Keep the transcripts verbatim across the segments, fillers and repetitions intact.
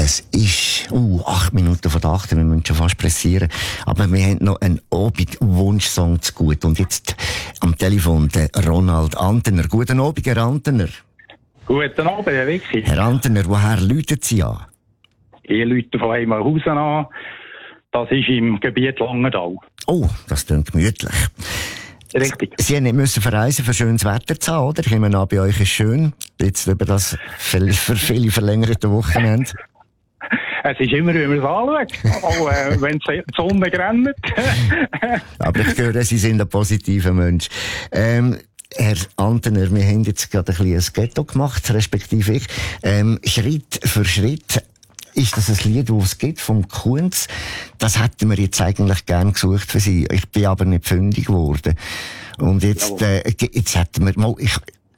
Es ist uh, acht Minuten vor der acht, wir müssen schon fast pressieren. Aber wir haben noch einen Abend-Wunschsong zu gut. Und jetzt am Telefon der Ronald Antener. Guten Abend, Herr Antener. Guten Abend, Herr Vicky. Herr Antener, woher läuten Sie an? Ich läute von Heimerhausen an. Das ist im Gebiet Langenthal. Oh, das klingt gemütlich. Richtig. Sie haben nicht müssen verreisen, für schönes Wetter zu haben, oder? Ich nehme an, bei euch ist schön. Jetzt über das für viele verlängerte Wochenende. Es ist immer, wie man es anschaut. Auch äh, wenn die Sonne grenzt. Aber ich höre, Sie sind ein positiver Mensch. Ähm, Herr Antener, wir haben jetzt gerade ein bisschen ein Ghetto gemacht, respektive ich. Ähm, Schritt für Schritt ist das ein Lied, das es gibt, vom Kunz. Das hätten wir jetzt eigentlich gern gesucht für Sie. Ich bin aber nicht fündig geworden. Und jetzt, äh, jetzt hätten wir mal, ich,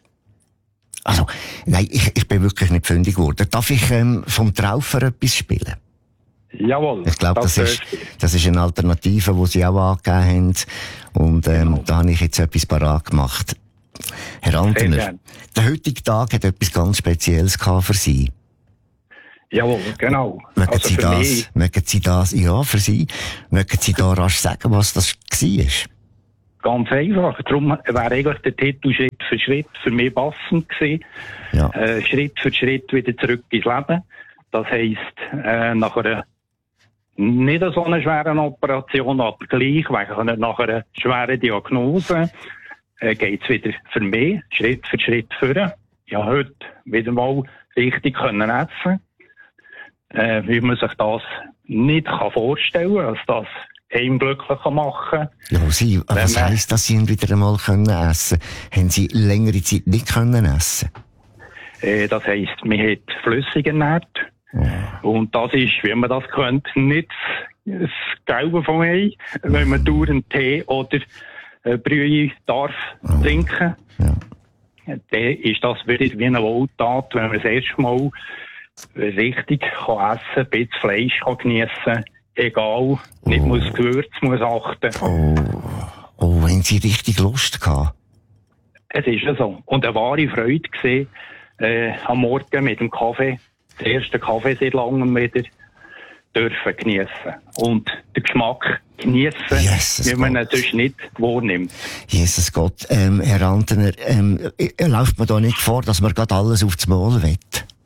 also, nein, ich, ich bin wirklich nicht fündig geworden. Darf ich, ähm, vom Traufer etwas spielen? Jawohl. Ich glaube, das, das ist, das ist eine Alternative, die Sie auch angegeben haben. Und, ähm, genau. Da habe ich jetzt etwas parat gemacht. Herr Antener, der heutige Tag hat etwas ganz Spezielles gehabt für Sie. Jawohl, genau. Mögen also Sie das, mögen Sie das, ja, für Sie, mögen Sie da rasch sagen, was das war? Ganz einfach. Darum wäre eigentlich der Titel Schritt für Schritt für mich passend gewesen. Ja. Äh, Schritt für Schritt wieder zurück ins Leben. Das heisst, äh, nach einer nicht so einer schweren Operation, aber gleich, wegen nach einer schweren Diagnose, äh, geht es wieder für mich Schritt für Schritt führen. Ja, heute wieder mal richtig können essen. Äh, wie man sich das nicht kann vorstellen kann, dass das einem glücklich machen kann. Ja, Sie, was heisst, dass Sie ihn wieder einmal können essen können? Haben Sie längere Zeit nicht können essen? Äh, das heisst, man hat flüssig ernährt. Oh. Und das ist, wie man das kennt, nicht das Gelbe vom Ei, mhm. wenn man dauernd Tee oder äh, Brühe darf oh. trinken. Ja. Dann ist das wieder wie eine Wohltat, wenn man das erste Mal richtig kann essen, ein bisschen Fleisch kann geniessen, egal, oh. nicht muss Gewürz muss achten. Oh. Oh, haben Sie richtig Lust gehabt? Es ist ja so. Und eine wahre Freude gesehen, äh, am Morgen mit dem Kaffee, den ersten Kaffee seit langem wieder, dürfen geniessen. Und den Geschmack geniessen, Jesus wie man Gott. ihn sonst nicht wahrnimmt. Jesus Gott, ähm, Herr Antener, ähm, läuft man da nicht vor, dass man gerade alles aufs Maul will?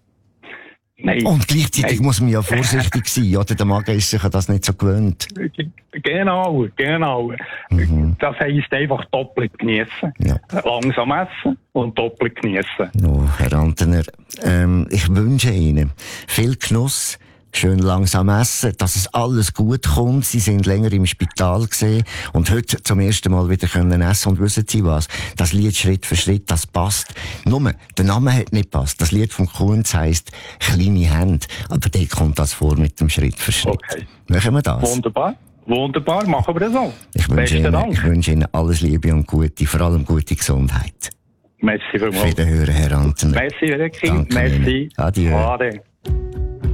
Nein. Und gleichzeitig Nein. muss man ja vorsichtig sein, oder? Der Magen ist sich das nicht so gewöhnt. Genau, genau. Mhm. Das heisst einfach doppelt geniessen. Ja. Langsam essen und doppelt geniessen. No, Herr Antener, ähm, ich wünsche Ihnen viel Genuss, schön langsam essen, dass es alles gut kommt. Sie sind länger im Spital gesehen und heute zum ersten Mal wieder können essen. Und wissen Sie was? Das Lied Schritt für Schritt, das passt. Nur, der Name hat nicht passt. Das Lied von Kunz heisst «Kleine Hände». Aber da kommt das vor mit dem Schritt für Schritt. Okay. Machen wir das? Wunderbar. Wunderbar, machen wir das so. Ich wünsche, Ihnen, ich wünsche Ihnen alles Liebe und Gute, vor allem gute Gesundheit. Merci vielmals. Wiederhören, Herr Antener. Merci, Herr Kind. Merci. Adieu. Ade.